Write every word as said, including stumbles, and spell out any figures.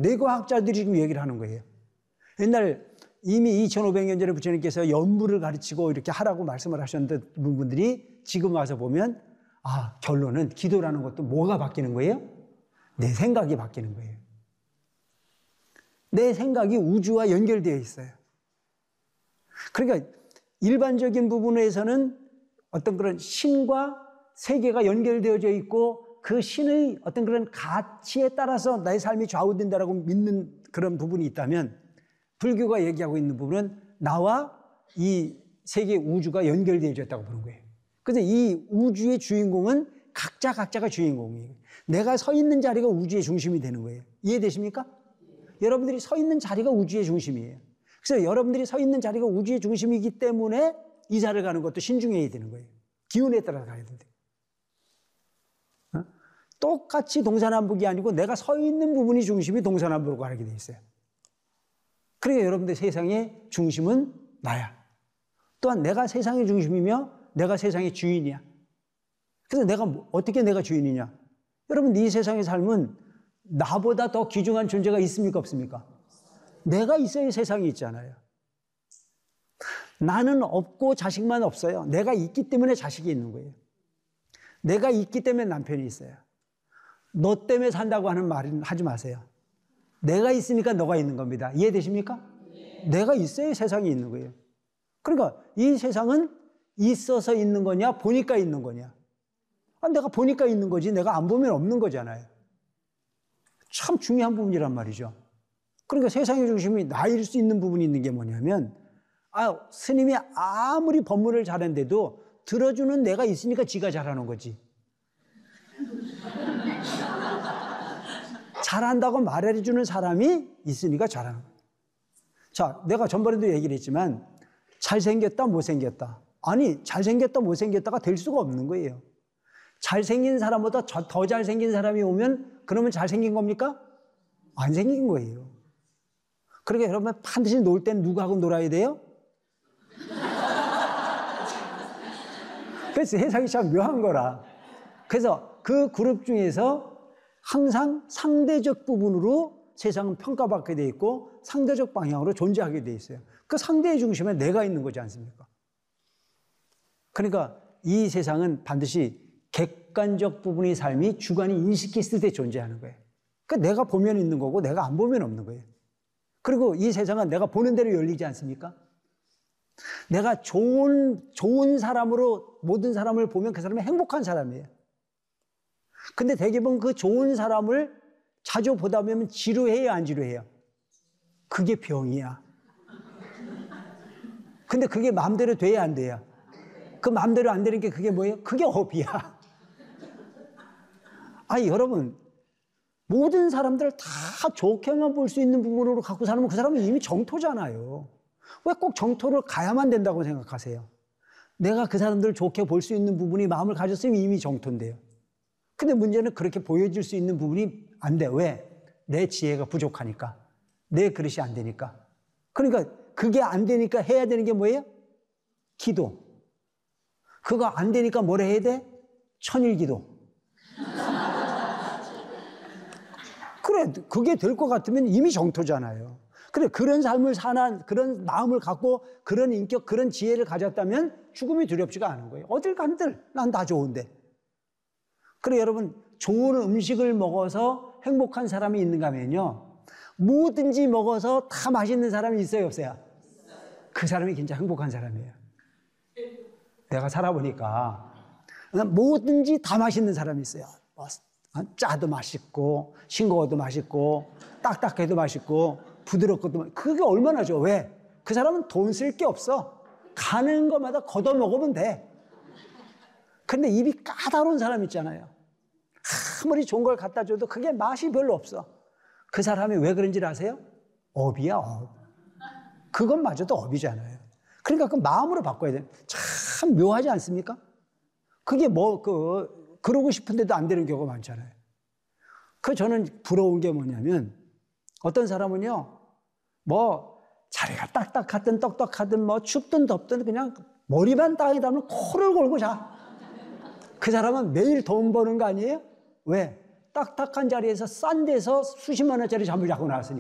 뇌과학자들이 지금 얘기를 하는 거예요. 옛날 이미 이천오백 년 전에 부처님께서 연물을 가르치고 이렇게 하라고 말씀을 하셨는데 분들이 지금 와서 보면 아, 결론은 기도라는 것도 뭐가 바뀌는 거예요? 내 생각이 바뀌는 거예요. 내 생각이 우주와 연결되어 있어요. 그러니까 일반적인 부분에서는 어떤 그런 신과 세계가 연결되어져 있고 그 신의 어떤 그런 가치에 따라서 나의 삶이 좌우된다라고 믿는 그런 부분이 있다면 불교가 얘기하고 있는 부분은 나와 이 세계 우주가 연결되어져 있다고 보는 거예요. 그래서 이 우주의 주인공은 각자 각자가 주인공이에요. 내가 서 있는 자리가 우주의 중심이 되는 거예요. 이해되십니까? 여러분들이 서 있는 자리가 우주의 중심이에요. 그래서 여러분들이 서 있는 자리가 우주의 중심이기 때문에 이사를 가는 것도 신중해야 되는 거예요. 기운에 따라 가야 돼요. 어? 똑같이 동서남북이 아니고 내가 서 있는 부분이 중심이 동서남북으로 가게 돼 있어요. 그러니까 여러분들 세상의 중심은 나야. 또한 내가 세상의 중심이며 내가 세상의 주인이야. 그래서 내가 어떻게 내가 주인이냐? 여러분 이 세상의 삶은 나보다 더 귀중한 존재가 있습니까 없습니까? 내가 있어야 세상이 있잖아요. 나는 없고 자식만 없어요. 내가 있기 때문에 자식이 있는 거예요. 내가 있기 때문에 남편이 있어요. 너 때문에 산다고 하는 말은 하지 마세요. 내가 있으니까 너가 있는 겁니다. 이해되십니까? 네. 내가 있어야 세상이 있는 거예요. 그러니까 이 세상은 있어서 있는 거냐 보니까 있는 거냐. 아, 내가 보니까 있는 거지 내가 안 보면 없는 거잖아요. 참 중요한 부분이란 말이죠. 그러니까 세상의 중심이 나일 수 있는 부분이 있는 게 뭐냐면 아, 스님이 아무리 법문을 잘했는데도 들어주는 내가 있으니까 지가 잘하는 거지. 잘한다고 말해주는 사람이 있으니까 잘하는 거예요. 자, 내가 전번에도 얘기를 했지만 잘생겼다 못생겼다. 아니 잘생겼다 못생겼다가 될 수가 없는 거예요. 잘생긴 사람보다 더 잘생긴 사람이 오면 그러면 잘생긴 겁니까? 안 생긴 거예요. 그러니까 여러분 반드시 놀 때는 누구하고 놀아야 돼요? 그래서 세상이 참 묘한 거라. 그래서 그 그룹 중에서 항상 상대적 부분으로 세상은 평가받게 돼 있고 상대적 방향으로 존재하게 돼 있어요. 그 상대의 중심에 내가 있는 거지 않습니까? 그러니까 이 세상은 반드시 객관적 부분의 삶이 주관이 인식했을 때 존재하는 거예요. 그러니까 내가 보면 있는 거고 내가 안 보면 없는 거예요. 그리고 이 세상은 내가 보는 대로 열리지 않습니까? 내가 좋은, 좋은 사람으로 모든 사람을 보면 그 사람이 행복한 사람이에요. 근데 대개는 그 좋은 사람을 자주 보다 보면 지루해요, 안 지루해요? 그게 병이야. 근데 그게 마음대로 돼야 안 돼요? 그 마음대로 안 되는 게 그게 뭐예요? 그게 업이야. 아니, 여러분, 모든 사람들 다 좋게만 볼 수 있는 부분으로 갖고 살면 그 사람은 이미 정토잖아요. 왜 꼭 정토를 가야만 된다고 생각하세요? 내가 그 사람들을 좋게 볼 수 있는 부분이 마음을 가졌으면 이미 정토인데요. 근데 문제는 그렇게 보여질 수 있는 부분이 안 돼. 왜? 내 지혜가 부족하니까. 내 그릇이 안 되니까. 그러니까 그게 안 되니까 해야 되는 게 뭐예요? 기도. 그거 안 되니까 뭘 해야 돼? 천일기도. 그래, 그게 될 것 같으면 이미 정토잖아요. 그래, 그런 삶을 사는, 그런 마음을 갖고 그런 인격, 그런 지혜를 가졌다면 죽음이 두렵지가 않은 거예요. 어딜 간들 난 다 좋은데. 그래, 여러분, 좋은 음식을 먹어서 행복한 사람이 있는가 하면요, 뭐든지 먹어서 다 맛있는 사람이 있어요, 없어요? 그 사람이 진짜 행복한 사람이에요. 내가 살아보니까 뭐든지 다 맛있는 사람이 있어요. 짜도 맛있고 싱거워도 맛있고 딱딱해도 맛있고 부드럽고도 맛있고. 그게 얼마나 좋아. 왜? 그 사람은 돈 쓸 게 없어. 가는 것마다 걷어 먹으면 돼. 근데 입이 까다로운 사람 있잖아요. 아무리 좋은 걸 갖다 줘도 그게 맛이 별로 없어. 그 사람이 왜 그런지 아세요? 업이야, 업. 그것마저도 업이잖아요. 그러니까 그 마음으로 바꿔야 돼. 참 묘하지 않습니까? 그게 뭐, 그, 그러고 싶은데도 안 되는 경우가 많잖아요. 그 저는 부러운 게 뭐냐면, 어떤 사람은요, 뭐, 자리가 딱딱하든 떡떡하든 뭐 춥든 덥든 그냥 머리만 땅에 닿으면 코를 골고 자. 그 사람은 매일 돈 버는 거 아니에요? 왜? 딱딱한 자리에서 싼 데서 수십만 원짜리 잠을 자고 나왔으니까.